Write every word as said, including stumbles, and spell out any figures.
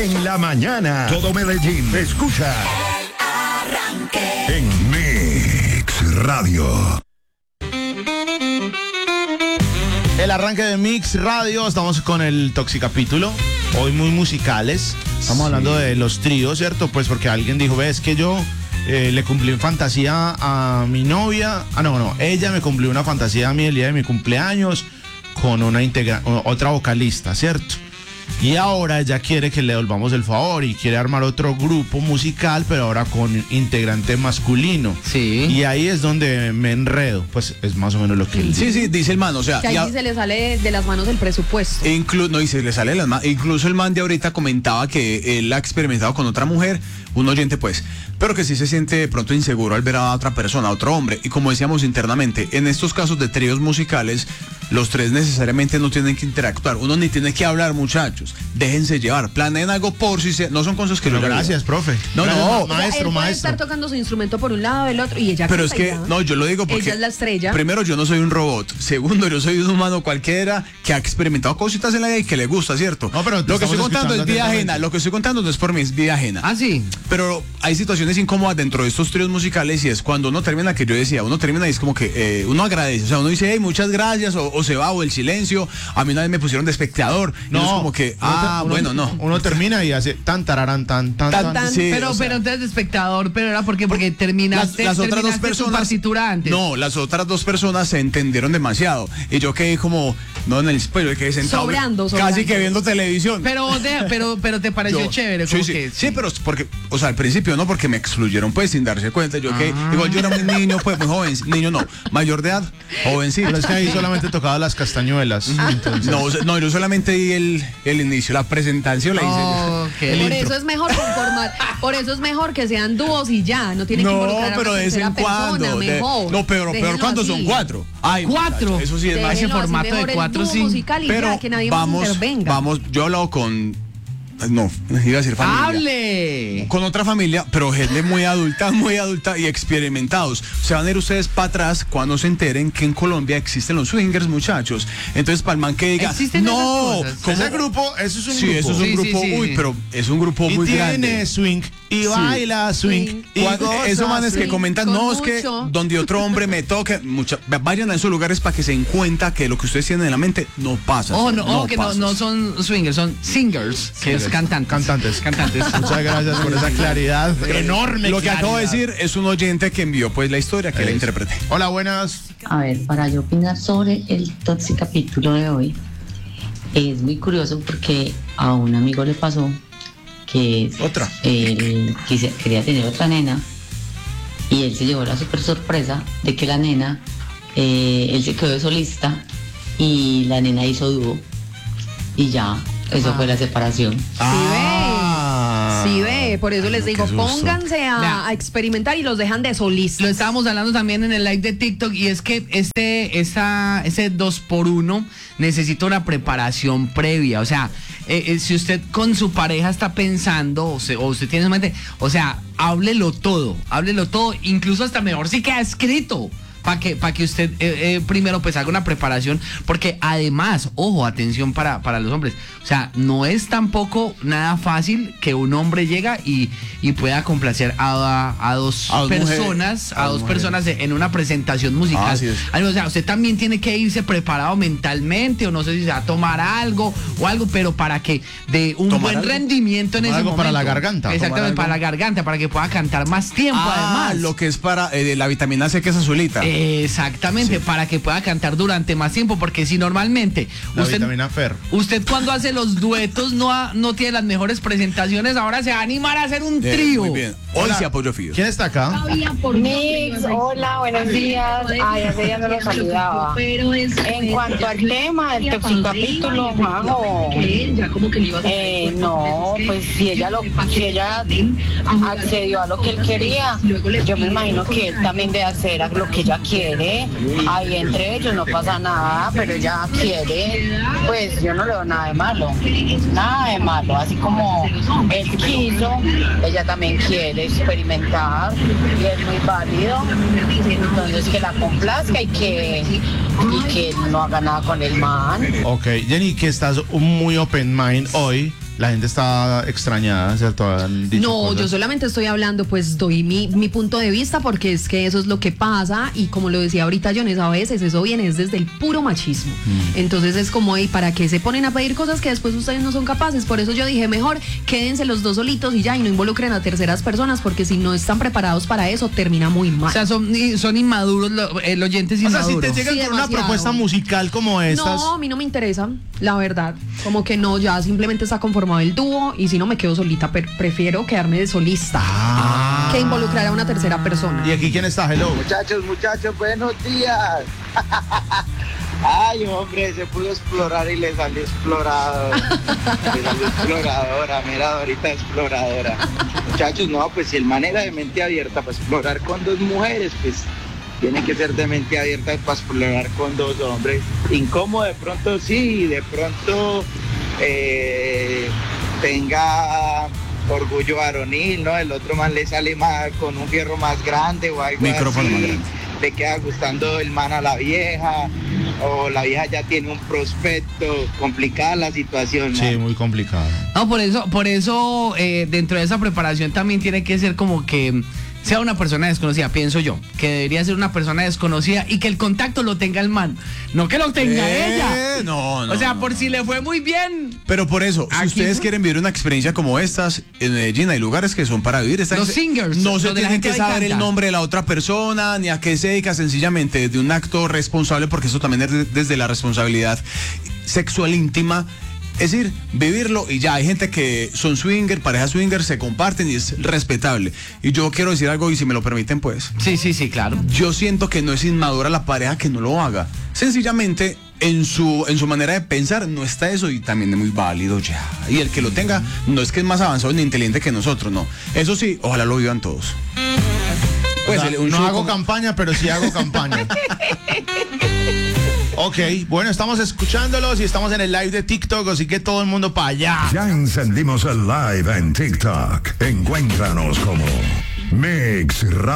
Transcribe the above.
En la mañana, todo Medellín escucha El Arranque en Mix Radio. El arranque de Mix Radio, estamos con el Toxicapítulo, hoy muy musicales, estamos sí. hablando de los tríos, ¿cierto? Pues porque alguien dijo, ves que yo eh, le cumplí en fantasía a mi novia, ah no, no, ella me cumplió una fantasía a mí el día de mi cumpleaños con una integra otra vocalista, ¿cierto? Y ahora ella quiere que le devolvamos el favor y quiere armar otro grupo musical, pero ahora con integrante masculino. Sí. Y ahí es donde me enredo. Pues es más o menos lo que él Sí, dice. sí, dice el man, o sea. Que ahí ya, sí se le sale de las manos el presupuesto. Inclu no, y se le sale de las manos. Incluso el man de ahorita comentaba que él ha experimentado con otra mujer, un oyente pues, pero que sí se siente de pronto inseguro al ver a otra persona, a otro hombre. Y como decíamos internamente, en estos casos de tríos musicales, los tres necesariamente no tienen que interactuar. Uno ni tiene que hablar, muchachos. Déjense llevar. Planeen algo por si se... No son cosas que... Pero gracias, profe. No, gracias, no. O sea, maestro, él puede maestro. estar tocando su instrumento por un lado, el otro, y ella... Pero es que, no, yo lo digo porque... Ella es la estrella. Primero, yo no soy un robot. Segundo, yo soy un humano cualquiera que ha experimentado cositas en la vida y que le gusta, ¿cierto? No, pero lo que estoy contando es vida atentamente. ajena. Lo que estoy contando no es por mí, es vida ajena. Ah, sí. Pero hay situaciones incómodas dentro de estos tríos musicales y es cuando uno termina, que yo decía, uno termina y es como que eh, uno agradece. O sea, uno dice, hey, muchas gracias, o, o se va, o el silencio. A mí una vez me pusieron de espectador. No, y es como que, ah, uno, bueno, no. Uno termina y hace tan tararán, tan, tan, tan. Tan, Sí, Pero, o sea, pero entonces de espectador, pero era porque, porque terminaste, las, las otras dos terminaste tu personas partitura antes. no, las otras dos personas se entendieron demasiado y yo quedé como no en el pues yo quedé sentado Sobrando, casi sobrando. que viendo televisión. Pero, de, pero, pero te pareció Yo- chévere. sí, como sí, que, sí, pero es porque, o sea, al principio no, porque me excluyeron pues sin darse cuenta. Yo que igual yo era muy niño, pues muy joven, niño no, mayor de edad, jovencito. Pero es que ahí solamente tocaba las castañuelas. Entonces, No, o sea, no, yo solamente di el, el inicio, la presentación la hice yo. Ok. Por eso es mejor conformar, por eso es mejor que sean dúos y ya, no tienen que No, involucrar a pero una de vez en tercera cuando. persona, de- mejor. no, peor, peor Déjenlo cuando así. son cuatro. Ay, ¿Cuatro? muchacho, eso sí es más. Ese Déjenlo así, formato de mejor el cuatro, dúo sí. musical y Pero ya, que nadie vamos, más intervenga. vamos, yo he hablado con, no, iba a decir familia. ¡Hable! Con otra familia, pero gente muy adulta, muy adulta y experimentados. Se van a ir ustedes para atrás cuando se enteren que en Colombia existen los swingers, muchachos. Entonces, para el man que diga, ¿Existen no, esas cosas? ¿cómo? ese grupo, eso es un Sí, grupo. eso es un Sí, sí, grupo, sí. uy, pero es un grupo y muy tiene grande. swing y Sí. baila swing. Swing. Y Cuando- goza esos manes que swing. comentan, Con no, es que mucho. donde otro hombre me toque, mucha, vayan a esos lugares para que se den cuenta que lo que ustedes tienen en la mente no pasa. Oh, no, oh, que no, pasa. no son swingers, son singers, que es cantantes. Cantantes. Cantantes. Muchas gracias por esa claridad enorme. Lo que acabo de claridad. decir es un oyente que envió pues la historia que la Eso. interpreté. Hola, buenas. A ver, para yo opinar sobre el Toxicapítulo de hoy, es muy curioso porque a un amigo le pasó que Otra. él quise- quería tener otra nena y él se llevó la super sorpresa de que la nena, eh, él se quedó de solista y la nena hizo dúo y ya, eso Ah. fue la separación. Ah. Sí ve, por eso les Qué digo, susto. pónganse a, Vea. a experimentar y los dejan de solistas. Lo estábamos hablando también en el live de TikTok y es que este, esta, ese dos por uno necesita una preparación previa. O sea, eh, eh, si usted con su pareja está pensando o, se- o usted tiene en mente, o sea, háblelo todo, háblelo todo, incluso hasta mejor si queda escrito. Para que, para que usted eh, eh, primero pues haga una preparación, porque además, ojo, atención para, para los hombres, o sea, no es tampoco nada fácil que un hombre llega y, y pueda complacer a, a, a dos A dos personas, mujeres, a a dos dos personas de- en una presentación musical. Así es. Algo, o sea, usted también tiene que irse preparado mentalmente, o no sé si se va a tomar algo o algo, pero para que de un ¿Tomar buen algo? rendimiento en ¿Tomar ese algo momento. para la garganta? Exactamente, ¿Tomar para la algo? garganta, para que pueda cantar más tiempo Ah, además. lo que es para eh, la vitamina C que es azulita. Exactamente, para que pueda cantar durante más tiempo, porque si normalmente La usted, vitamina Fer. usted cuando hace los duetos no, ha- no tiene las mejores presentaciones, ahora se va a animar a hacer un Eh, trío. Muy bien. Hoy Hola. sí apoyo Fío. ¿Quién está acá? Mix, hola, buenos días. Ay, hace días no los saludaba. En cuanto al tema del Toxicapítulo, Majo, eh, no, pues si ella lo, si ella accedió a lo que él quería, yo me imagino que él también debe hacer a lo que ella quiere. Ahí entre ellos no pasa nada, pero ella quiere, pues yo no le veo nada de malo, nada de malo. Así como él quiso, ella también quiere experimentar y es muy válido. Entonces que la complazca y que, y que no haga nada con el man. Ok, Jenny, que estás muy open mind hoy, la gente está extrañada, ¿cierto? Han dicho No, cosas. yo solamente estoy hablando, pues doy mi, mi punto de vista porque es que eso es lo que pasa y como lo decía ahorita Jones, a veces eso viene es desde el puro machismo. Mm. Entonces es como, ¿y para qué se ponen a pedir cosas que después ustedes no son capaces? Por eso yo dije, mejor quédense los dos solitos y ya, y no involucren a terceras personas porque si no están preparados para eso, termina muy mal. O sea, son, son inmaduros, lo- el oyente es O sea, si inmaduro. te llegan Sí, con una demasiado. propuesta musical como estas. No, a mí no me interesa, la verdad. Como que no, ya simplemente está conformado el dúo y si no me quedo solita, pero prefiero quedarme de solista Ah. que involucrar a una tercera persona. ¿Y aquí quién está? Hello. Muchachos, muchachos, buenos días. Ay, hombre, se pudo explorar y le salió explorador. Le salió exploradora, mira, ahorita exploradora. Muchachos, no, pues si el man era de mente abierta para explorar con dos mujeres, pues tiene que ser de mente abierta para explorar con dos hombres. Incómodo de pronto sí, de pronto eh, tenga orgullo varonil, ¿no? El otro man le sale más con un fierro más grande o algo Micrófono así. más grande. Le queda gustando el man a la vieja o la vieja ya tiene un prospecto, complicada la situación, ¿no? Sí, muy complicado. No, por eso, por eso eh, dentro de esa preparación también tiene que ser como que sea una persona desconocida, pienso yo, que debería ser una persona desconocida y que el contacto lo tenga el man, no que lo tenga Eh, ella. no, no, O sea, no, por no. si le fue muy bien. Pero por eso, si Aquí ustedes fue- quieren vivir una experiencia como estas, en Medellín hay lugares que son para vivir. Esta Los ex- singers, No se donde la tienen gente que va y saber el canta. nombre de la otra persona, ni a qué se dedica, sencillamente de un acto responsable, porque eso también es de- desde la responsabilidad sexual íntima. Es decir, vivirlo y ya. Hay gente que son swinger, parejas swinger, se comparten y es respetable. Y yo quiero decir algo, y si me lo permiten, pues. Sí, sí, sí, claro. Yo siento que no es inmadura la pareja que no lo haga. Sencillamente, en su, en su manera de pensar, no está eso y también es muy válido ya. Y el que lo tenga, no es que es más avanzado ni inteligente que nosotros, no. Eso sí, ojalá lo vivan todos. Pues, Pues, el- un no show hago como- campaña, pero sí hago campaña. Ok, bueno, estamos escuchándolos y estamos en el live de TikTok, así que todo el mundo para allá. Ya encendimos el live en TikTok. Encuéntranos como Mix Radio.